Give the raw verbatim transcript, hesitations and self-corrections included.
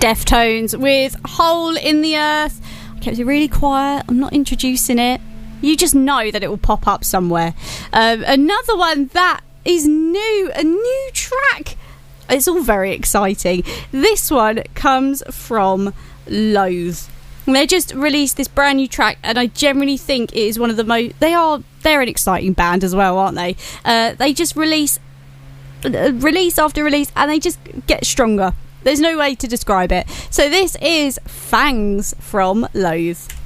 Deftones with Hole in the Earth. I kept it really quiet. I'm not introducing it. You just know that it will pop up somewhere. Um, another one that is new, a new track. It's all very exciting. This one comes from Loathe. They just released this brand new track, and I generally think it is one of the most... They are... They're an exciting band as well, aren't they? Uh, they just release... Uh, release after release, and they just get stronger. There's no way to describe it. So this is Fangs from Loathe.